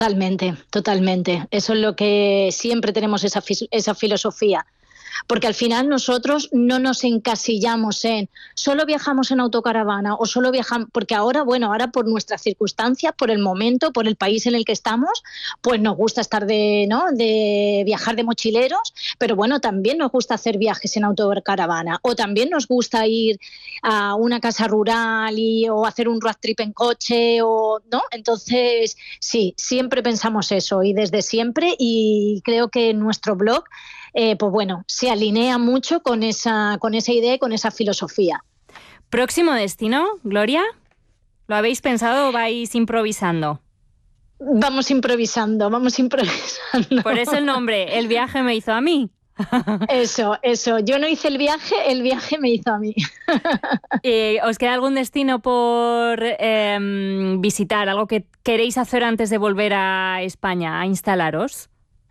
Totalmente, totalmente. Eso es lo que siempre tenemos esa filosofía. Porque al final nosotros no nos encasillamos en solo viajamos en autocaravana o solo viajamos, porque ahora por nuestras circunstancias, por el momento, por el país en el que estamos, pues nos gusta estar de viajar de mochileros, pero bueno, también nos gusta hacer viajes en autocaravana o también nos gusta ir a una casa rural o hacer un road trip en coche ¿no? Entonces, sí, siempre pensamos eso y desde siempre, y creo que nuestro blog pues bueno, se alinea mucho con esa idea y con esa filosofía. ¿Próximo destino, Gloria? ¿Lo habéis pensado o vais improvisando? Vamos improvisando. Por eso el nombre, El viaje me hizo a mí. Eso. Yo no hice el viaje me hizo a mí. ¿Os queda algún destino por visitar? ¿Algo que queréis hacer antes de volver a España, a instalaros?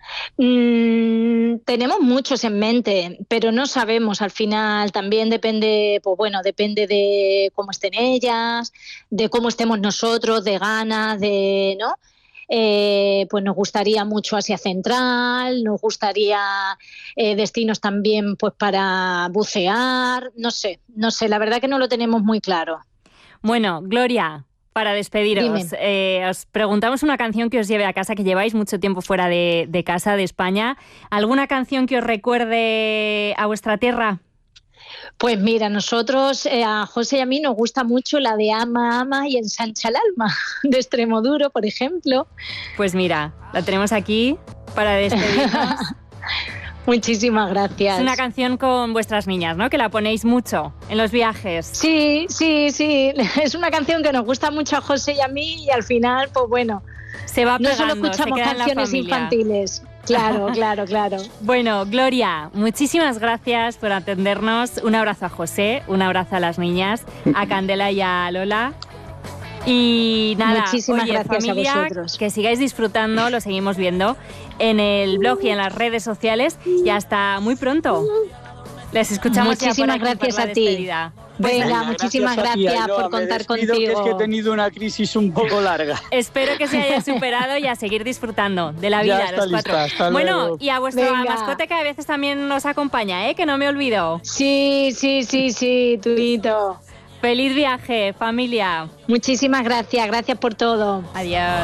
Tenemos muchos en mente, pero no sabemos. Al final también depende de cómo estén ellas, de cómo estemos nosotros, de ganas, ¿no? Pues nos gustaría mucho Asia Central, nos gustaría destinos también pues para bucear, no sé, la verdad que no lo tenemos muy claro. Bueno, Gloria, para despediros, os preguntamos una canción que os lleve a casa, que lleváis mucho tiempo fuera de casa, de España. ¿Alguna canción que os recuerde a vuestra tierra? Pues mira, nosotros, a José y a mí nos gusta mucho la de Ama, Ama y Ensancha el Alma, de Extremoduro, por ejemplo. Pues mira, la tenemos aquí para despedirnos. Muchísimas gracias. Es una canción con vuestras niñas, ¿no? Que la ponéis mucho en los viajes. Sí. Es una canción que nos gusta mucho a José y a mí, y al final, pues bueno, se va pegando, no solo escuchamos canciones infantiles. Claro. Bueno, Gloria, muchísimas gracias por atendernos. Un abrazo a José, un abrazo a las niñas, a Candela y a Lola. Y nada, muchísimas gracias familia, a vosotros. Que sigáis disfrutando, lo seguimos viendo en el blog y en las redes sociales, y hasta muy pronto. Les escuchamos. Muchísimas ya por aquí, gracias por la a ti. despedida. Venga, muchísimas gracias por contar contigo. Que es que he tenido una crisis un poco larga. Espero que se haya superado y a seguir disfrutando de la vida, los cuatro. Hasta bueno, luego. Y a vuestra mascota, que a veces también nos acompaña, que no me olvido. Sí, Turito. Feliz viaje, familia. Muchísimas gracias por todo. Adiós.